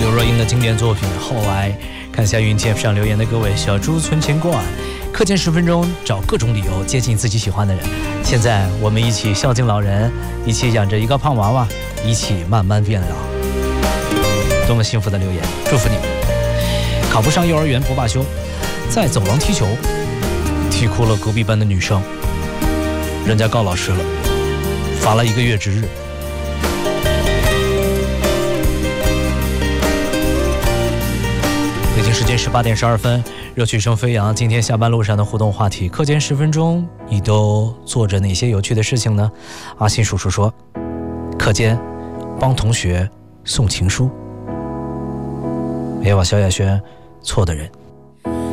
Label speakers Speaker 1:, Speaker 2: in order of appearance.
Speaker 1: 刘若英的经典作品。后来看下云帖上留言的各位，小猪存钱罐，课间10分钟找各种理由接近自己喜欢的人。现在我们一起孝敬老人，一起养着一个胖娃娃，一起慢慢变老。多么幸福的留言，祝福你们！考不上幼儿园不罢休，在走廊踢球，踢哭了隔壁班的女生，人家告老师了，罚了1个月值日。北京时间18点12分，热曲声飞扬。今天下班路上的互动话题：课间10分钟，你都做着哪些有趣的事情呢？阿信叔叔说，课间帮同学送情书。没有小雅轩，错的人。